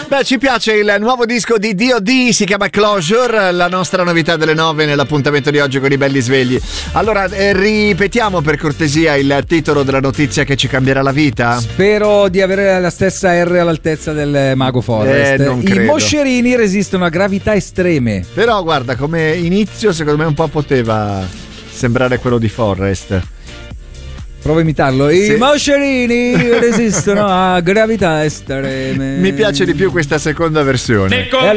Beh, ci piace il nuovo disco di D.O.D., si chiama Closure, la nostra novità delle 9 nell'appuntamento di oggi con i belli svegli. Allora, ripetiamo per cortesia il titolo della notizia che ci cambierà la vita. Spero di avere la stessa R all'altezza del Mago Forest. Non I credo. moscerini resistono a gravità estreme. Però guarda, come inizio secondo me un po' poteva sembrare quello di Forrest. Prova a imitarlo. Sì. I moscerini resistono a gravità estreme. Mi piace di più questa seconda versione.